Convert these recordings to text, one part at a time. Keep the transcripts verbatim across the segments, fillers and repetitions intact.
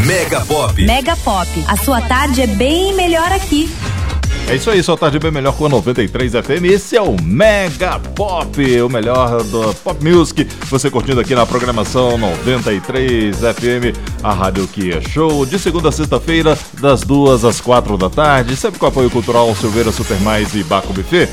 Mega Pop. Mega Pop. A sua tarde é bem melhor aqui. É isso aí, sua tarde bem melhor com a noventa e três F M. Esse é o Mega Pop, o melhor do Pop Music. Você curtindo aqui na programação noventa e três F M, a rádio que é show. De segunda a sexta-feira, das duas às quatro da tarde. Sempre com apoio cultural Silveira Supermais e Baco Buffet.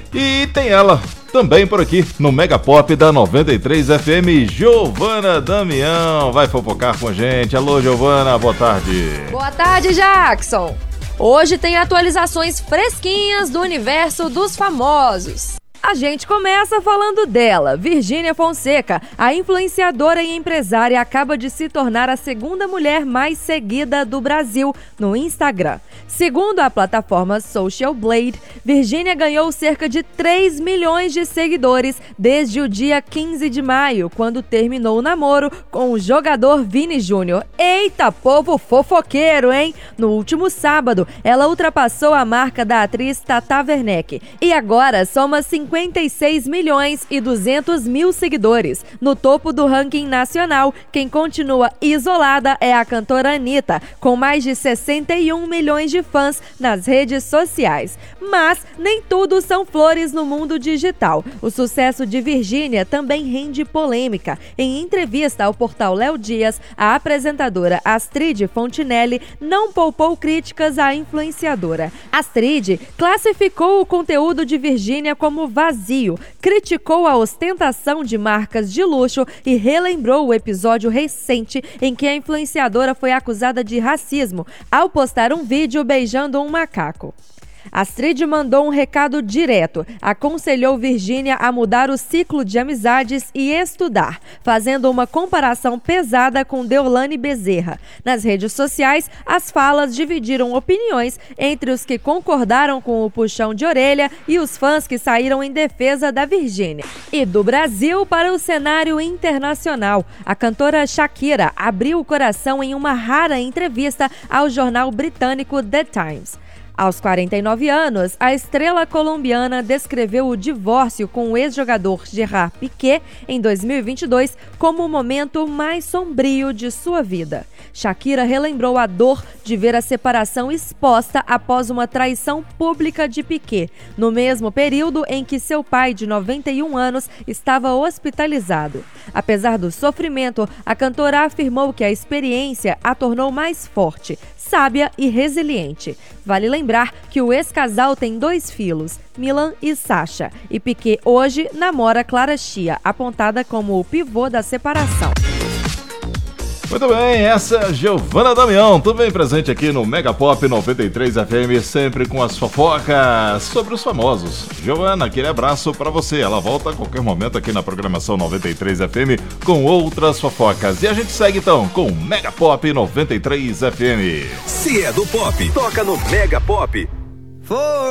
E tem ela também por aqui no Mega Pop da noventa e três F M, Giovana Damião. Vai fofocar com a gente. Alô, Giovana, boa tarde. Boa tarde, Jackson. Hoje tem atualizações fresquinhas do universo dos famosos. A gente começa falando dela. Virgínia Fonseca, a influenciadora e empresária, acaba de se tornar a segunda mulher mais seguida do Brasil no Instagram. Segundo a plataforma Social Blade, Virgínia ganhou cerca de três milhões de seguidores desde o dia quinze de maio, quando terminou o namoro com o jogador Vini Júnior. Eita, povo fofoqueiro, hein? No último sábado, ela ultrapassou a marca da atriz Tata Werneck e agora soma cinquenta e seis milhões e duzentos mil seguidores. No topo do ranking nacional, quem continua isolada é a cantora Anitta, com mais de sessenta e um milhões de fãs nas redes sociais. Mas nem tudo são flores no mundo digital. O sucesso de Virgínia também rende polêmica. Em entrevista ao portal Léo Dias, a apresentadora Astrid Fontinelli não poupou críticas à influenciadora. Astrid classificou o conteúdo de Virgínia como vazio, criticou a ostentação de marcas de luxo e relembrou o episódio recente em que a influenciadora foi acusada de racismo ao postar um vídeo beijando um macaco. Astrid mandou um recado direto, aconselhou Virgínia a mudar o ciclo de amizades e estudar, fazendo uma comparação pesada com Deolane Bezerra. Nas redes sociais, as falas dividiram opiniões entre os que concordaram com o puxão de orelha e os fãs que saíram em defesa da Virgínia. E do Brasil para o cenário internacional, a cantora Shakira abriu o coração em uma rara entrevista ao jornal britânico The Times. Aos quarenta e nove anos, a estrela colombiana descreveu o divórcio com o ex-jogador Gerard Piqué em dois mil e vinte e dois como o momento mais sombrio de sua vida. Shakira relembrou a dor de ver a separação exposta após uma traição pública de Piqué, no mesmo período em que seu pai, de noventa e um anos, estava hospitalizado. Apesar do sofrimento, a cantora afirmou que a experiência a tornou mais forte, sábia e resiliente. Vale lembrar que o ex-casal tem dois filhos, Milan e Sasha, e Piqué hoje namora Clara Chia, apontada como o pivô da separação. Muito bem, essa é a Giovana Damião, também presente aqui no Mega Pop noventa e três F M, sempre com as fofocas sobre os famosos. Giovana, aquele abraço pra você. Ela volta a qualquer momento aqui na programação noventa e três F M com outras fofocas. E a gente segue então com Mega Pop noventa e três F M. Se é do pop, toca no Mega Pop. Foi.